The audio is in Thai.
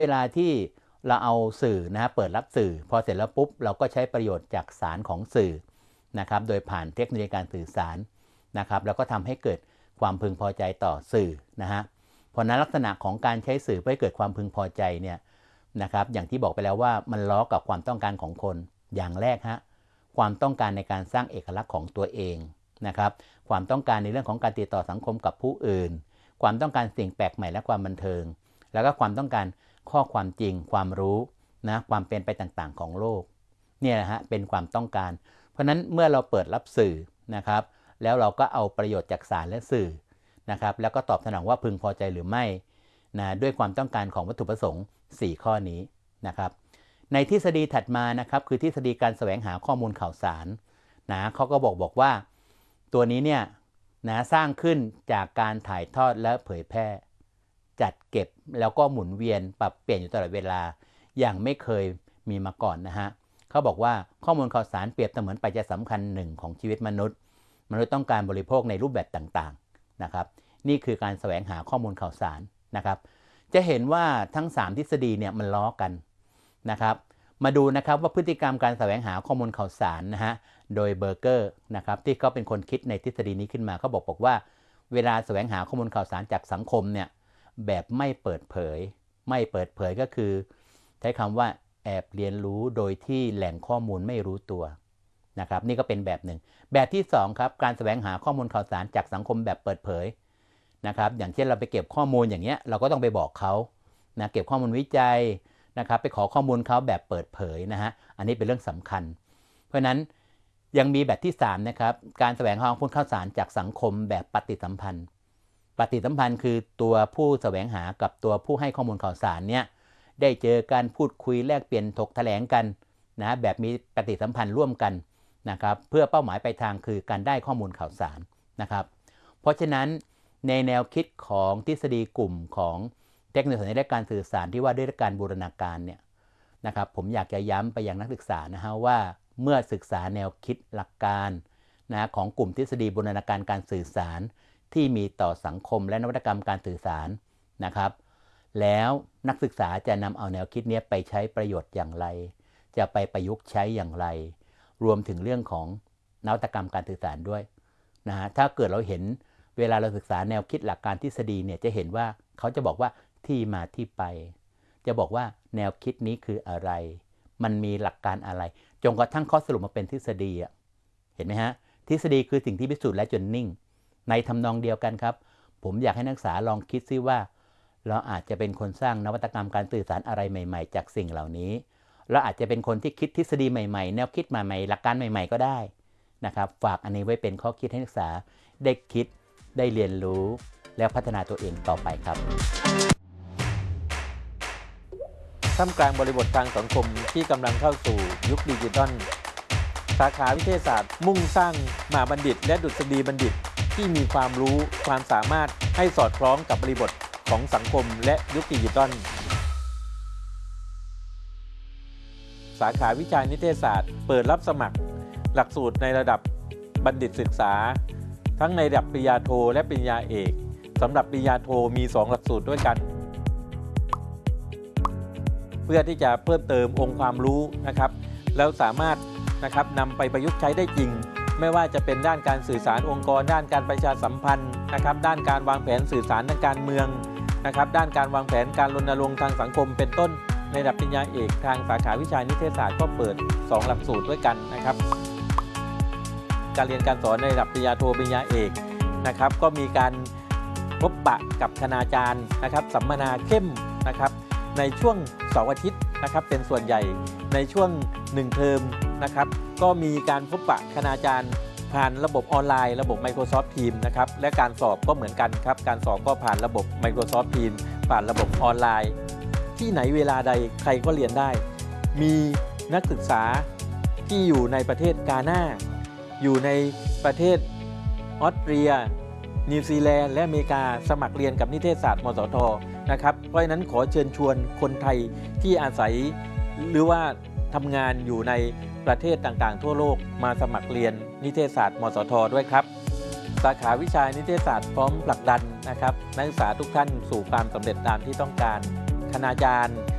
เวลาที่เราเอาสื่อนะเปิดรับสื่อพอเสร็จแล้วปุ๊บเราก็ใช้ประโยชน์จากสารของสื่อนะครับโดยผ่านเทคโนโลยีการสื่อสารนะครับแล้วก็ทำให้เกิดความพึงพอใจต่อสื่อนะฮะเพราะนั้นลักษณะของการใช้สื่อเพื่อให้เกิดความพึงพอใจเนี่ยนะครับอย่างที่บอกไปแล้วว่ามันล้อกับความต้องการของคนอย่างแรกฮะความต้องการในการสร้างเอกลักษณ์ของตัวเองนะครับความต้องการในเรื่องของการติดต่อสังคมกับผู้อื่นความต้องการสิ่งแปลกใหม่และความบันเทิงแล้วก็ความต้องการข้อความจริงความรู้นะความเป็นไปต่างๆของโลกเนี่ยนะฮะเป็นความต้องการเพราะนั้นเมื่อเราเปิดรับสื่อนะครับแล้วเราก็เอาประโยชน์จากสารและสื่อนะครับแล้วก็ตอบสนองว่าพึงพอใจหรือไม่นะด้วยความต้องการของวัตถุประสงค์4ข้อนี้นะครับในทฤษฎีถัดมานะครับคือทฤษฎีการแสวงหาข้อมูลข่าวสารนะเขาก็บอกว่าตัวนี้เนี่ยนะสร้างขึ้นจากการถ่ายทอดและเผยแพร่จัดเก็บแล้วก็หมุนเวียนปรับเปลี่ยนอยู่ตลอดเวลาอย่างไม่เคยมีมาก่อนนะฮะเขาบอกว่าข้อมูลข่าวสารเปรียบเสมือนปัจจัยสำคัญหนึ่งของชีวิตมนุษย์ต้องการบริโภคในรูปแบบต่างๆนะครับนี่คือการแสวงหาข้อมูลข่าวสารนะครับจะเห็นว่าทั้ง3ทฤษฎีเนี่ยมันล้อกันนะครับมาดูนะครับว่าพฤติกรรมการแสวงหาข้อมูลข่าวสารนะฮะโดยเบอร์เกอร์นะครับที่เขาเป็นคนคิดในทฤษฎีนี้ขึ้นมาเขาบอกว่าเวลาแสวงหาข้อมูลข่าวสารจากสังคมเนี่ยแบบไม่เปิดเผยก็คือใช้คำว่าแอบเรียนรู้โดยที่แหล่งข้อมูลไม่รู้ตัวนะครับนี่ก็เป็นแบบหนึ่งแบบที่2ครับการแสวงหาข้อมูลข่าวสารจากสังคมแบบเปิดเผยนะครับอย่างเช่นเราไปเก็บข้อมูลอย่างเงี้ยเราก็ต้องไปบอกเขานะเก็บข้อมูลวิจัยนะครับไปขอข้อมูลเขาแบบเปิดเผยนะฮะอันนี้เป็นเรื่องสำคัญเพราะนั้นยังมีแบบที่3นะครับการแสวงหาข้อมูลข่าวสารจากสังคมแบบปฏิสัมพันธ์คือตัวผู้แสวงหากับตัวผู้ให้ข้อมูลข่าวสารเนี่ยได้เจอการพูดคุยแลกเปลี่ยนถกแถลงกันนะแบบมีปฏิสัมพันธ์ร่วมกันนะครับเพื่อเป้าหมายปลายทางคือการได้ข้อมูลข่าวสารนะครับเพราะฉะนั้นในแนวคิดของทฤษฎีกลุ่มของเทคโนโลยีและการสื่อสารที่ว่าด้วยการบูรณาการเนี่ยนะครับผมอยากจะย้ำไปยังนักศึกษานะฮะว่าเมื่อศึกษาแนวคิดหลักการนะของกลุ่มทฤษฎีบูรณาการการสื่อสารที่มีต่อสังคมและนวัตกรรมการสื่อสารนะครับแล้วนักศึกษาจะนำเอาแนวคิดนี้ไปใช้ประโยชน์อย่างไรจะไปประยุกต์ใช้อย่างไรรวมถึงเรื่องของนวัตกรรมการสื่อสารด้วยนะฮะถ้าเกิดเราเห็นเวลาเราศึกษาแนวคิดหลักการทฤษฎีเนี่ยจะเห็นว่าเขาจะบอกว่าที่มาที่ไปจะบอกว่าแนวคิดนี้คืออะไรมันมีหลักการอะไรจนกระทั่งข้อสรุปมาเป็นทฤษฎีเห็นไหมฮะทฤษฎีคือสิ่งที่พิสูจน์และจนนิ่งในทำนองเดียวกันครับผมอยากให้นักศึกษาลองคิดซิว่าเราอาจจะเป็นคนสร้างนวัตกรรมการสื่อสารอะไรใหม่ๆจากสิ่งเหล่านี้เราอาจจะเป็นคนที่คิดทฤษฎีใหม่ๆแนวคิดใหม่ๆหลักการใหม่ๆก็ได้นะครับฝากอันนี้ไว้เป็นข้อคิดให้นักศึกษาได้คิดได้เรียนรู้แล้วพัฒนาตัวเองต่อไปครับท่ามกลางบริบททางสังคมที่กำลังเข้าสู่ยุคดิจิทัลสาขาวิทยาศาสตร์มุ่งสร้างมหาบัณฑิตและดุษฎีบัณฑิตที่มีความรู้ความสามารถให้สอดคล้องกับบริบทของสังคมและยุคดิจิทัลสาขาวิชานิเทศศาสตร์เปิดรับสมัครหลักสูตรในระดับบัณฑิตศึกษาทั้งในระดับปริญญาโทและปริญญาเอกสำหรับปริญญาโทมี2หลักสูตรด้วยกันเพื่อที่จะเพิ่มเติมองค์ความรู้นะครับแล้วสามารถนะครับนำไปประยุกต์ใช้ได้จริงไม่ว่าจะเป็นด้านการสื่อสารองค์กรด้านการประชาสัมพันธ์นะครับด้านการวางแผนสื่อสารทางการเมืองนะครับด้านการวางแผนการรณรงค์ทางสังคมเป็นต้นในระดับปริญญาเอกทางสาขาวิชานิเทศศาสตร์ก็เปิด2หลักสูตรด้วยกันนะครับการเรียนการสอนในระดับปริญญาโทปริญญาเอกนะครับก็มีการพบปะกับคณาจารย์นะครับสัมมนาเข้มนะครับในช่วงเสาร์อาทิตย์นะครับเป็นส่วนใหญ่ในช่วง1เทอมนะครับก็มีการพบปะคณาจารย์ผ่านระบบออนไลน์ระบบ Microsoft Teams นะครับและการสอบก็เหมือนกันครับการสอบก็ผ่านระบบ Microsoft Teams ผ่านระบบออนไลน์ที่ไหนเวลาใดใครก็เรียนได้มีนักศึกษาที่อยู่ในประเทศกาน่าอยู่ในประเทศออสเตรียนิวซีแลนด์และอเมริกาสมัครเรียนกับนิเทศศาสตร์มสท.นะครับเพราะฉะนั้นขอเชิญชวนคนไทยที่อาศัยหรือว่าทำงานอยู่ในประเทศต่างๆทั่วโลกมาสมัครเรียนนิเทศศาสตร์มสท.ด้วยครับสาขาวิชานิเทศศาสตร์พร้อมผลักดันนะครับนักศึกษาทุกท่านสู่ความสำเร็จตามที่ต้องการคณาจารย์